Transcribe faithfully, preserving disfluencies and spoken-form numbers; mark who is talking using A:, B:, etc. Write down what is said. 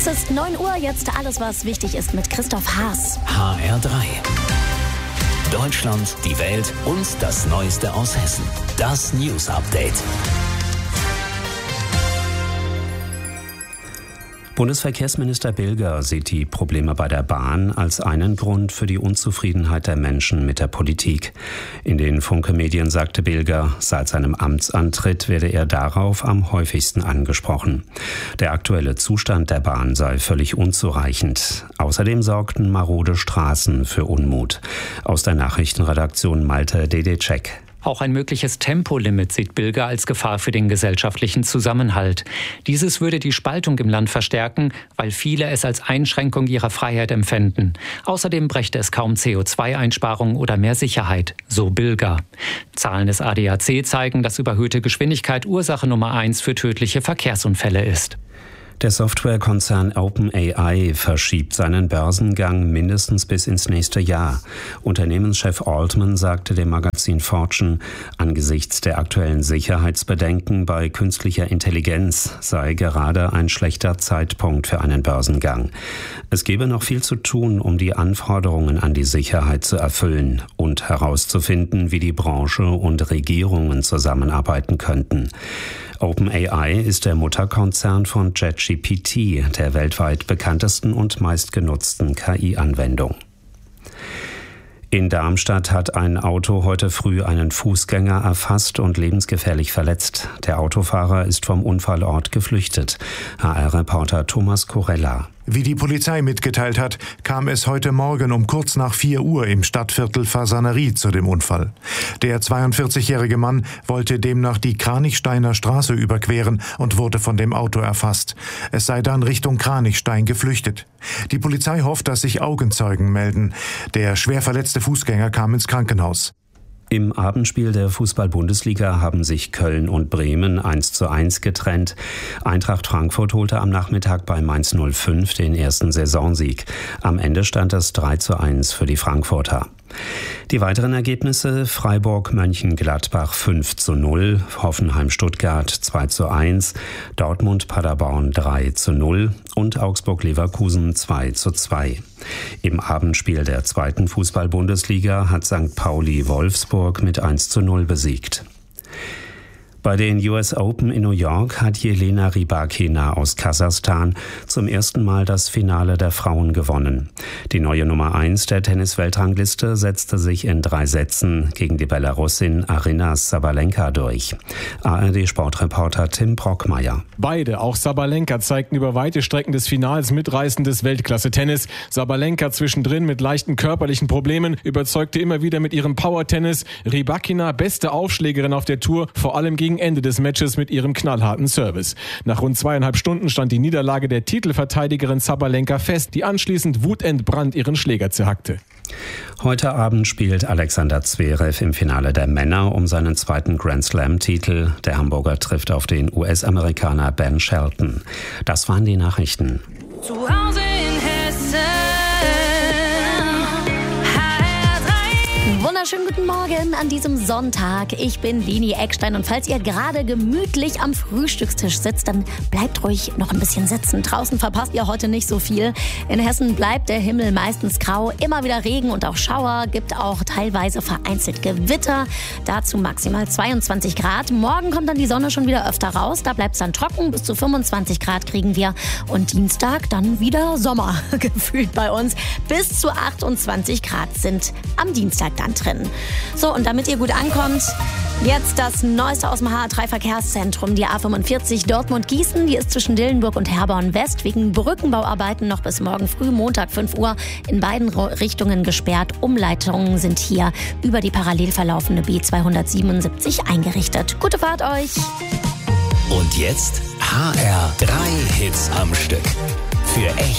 A: Es ist neun Uhr, jetzt alles, was wichtig ist mit Christoph Haas.
B: H R drei. Deutschland, die Welt und das Neueste aus Hessen. Das News Update.
C: Bundesverkehrsminister Bilger sieht die Probleme bei der Bahn als einen Grund für die Unzufriedenheit der Menschen mit der Politik. In den Funke-Medien sagte Bilger, seit seinem Amtsantritt werde er darauf am häufigsten angesprochen. Der aktuelle Zustand der Bahn sei völlig unzureichend. Außerdem sorgten marode Straßen für Unmut. Aus der Nachrichtenredaktion Malte Dedecek.
D: Auch ein mögliches Tempolimit sieht Bilger als Gefahr für den gesellschaftlichen Zusammenhalt. Dieses würde die Spaltung im Land verstärken, weil viele es als Einschränkung ihrer Freiheit empfänden. Außerdem brächte es kaum C O zwei Einsparungen oder mehr Sicherheit, so Bilger. Zahlen des A D A C zeigen, dass überhöhte Geschwindigkeit Ursache Nummer eins für tödliche Verkehrsunfälle ist.
C: Der Softwarekonzern OpenAI verschiebt seinen Börsengang mindestens bis ins nächste Jahr. Unternehmenschef Altman sagte dem Magazin Fortune, angesichts der aktuellen Sicherheitsbedenken bei künstlicher Intelligenz sei gerade ein schlechter Zeitpunkt für einen Börsengang. Es gebe noch viel zu tun, um die Anforderungen an die Sicherheit zu erfüllen und herauszufinden, wie die Branche und Regierungen zusammenarbeiten könnten. OpenAI ist der Mutterkonzern von ChatGPT, der weltweit bekanntesten und meistgenutzten K I-Anwendung. In Darmstadt hat ein Auto heute früh einen Fußgänger erfasst und lebensgefährlich verletzt. Der Autofahrer ist vom Unfallort geflüchtet. H R-Reporter Thomas Corella.
E: Wie die Polizei mitgeteilt hat, kam es heute Morgen um kurz nach vier Uhr im Stadtviertel Fasanerie zu dem Unfall. Der zweiundvierzigjährige Mann wollte demnach die Kranichsteiner Straße überqueren und wurde von dem Auto erfasst. Es sei dann Richtung Kranichstein geflüchtet. Die Polizei hofft, dass sich Augenzeugen melden. Der schwer verletzte Fußgänger kam ins Krankenhaus.
C: Im Abendspiel der Fußball-Bundesliga haben sich Köln und Bremen eins zu eins getrennt. Eintracht Frankfurt holte am Nachmittag bei Mainz null fünf den ersten Saisonsieg. Am Ende stand es drei zu eins für die Frankfurter. Die weiteren Ergebnisse: Freiburg-Mönchengladbach fünf zu null, Hoffenheim-Stuttgart zwei zu eins, Dortmund-Paderborn drei zu null und Augsburg-Leverkusen zwei zu zwei. Im Abendspiel der zweiten Fußball-Bundesliga hat Sankt Pauli Wolfsburg mit eins zu null besiegt. Bei den U S Open in New York hat Jelena Rybakina aus Kasachstan zum ersten Mal das Finale der Frauen gewonnen. Die neue Nummer eins der Tennis-Weltrangliste setzte sich in drei Sätzen gegen die Belarusin Aryna Sabalenka durch. A R D-Sportreporter Tim Brockmeier.
F: Beide, auch Sabalenka, zeigten über weite Strecken des Finals mitreißendes Weltklasse-Tennis. Sabalenka zwischendrin mit leichten körperlichen Problemen, überzeugte immer wieder mit ihrem Power-Tennis. Rybakina, beste Aufschlägerin auf der Tour, vor allem gegen Ende des Matches mit ihrem knallharten Service. Nach rund zweieinhalb Stunden stand die Niederlage der Titelverteidigerin Sabalenka fest, die anschließend wutentbrannt ihren Schläger zerhackte.
C: Heute Abend spielt Alexander Zverev im Finale der Männer um seinen zweiten Grand-Slam-Titel. Der Hamburger trifft auf den U S-Amerikaner Ben Shelton. Das waren die Nachrichten.
G: Zu Hause in Hessen.
A: Wunderschönen guten Morgen an diesem Sonntag. Ich bin Lini Eckstein und falls ihr gerade gemütlich am Frühstückstisch sitzt, dann bleibt ruhig noch ein bisschen sitzen. Draußen verpasst ihr heute nicht so viel. In Hessen bleibt der Himmel meistens grau, immer wieder Regen und auch Schauer, gibt auch teilweise vereinzelt Gewitter. Dazu maximal zweiundzwanzig Grad. Morgen kommt dann die Sonne schon wieder öfter raus, da bleibt es dann trocken, bis zu fünfundzwanzig Grad kriegen wir. Und Dienstag dann wieder Sommer gefühlt bei uns. Bis zu achtundzwanzig Grad sind am Dienstag dann drin. So, und damit ihr gut ankommt, jetzt das Neueste aus dem H R drei Verkehrszentrum. Die A fünfundvierzig Dortmund-Gießen, die ist zwischen Dillenburg und Herborn West wegen Brückenbauarbeiten noch bis morgen früh, Montag fünf Uhr, in beiden Richtungen gesperrt. Umleitungen sind hier über die parallel verlaufende B zweihundertsiebenundsiebzig eingerichtet. Gute Fahrt euch!
B: Und jetzt H R drei Hits am Stück. Für echt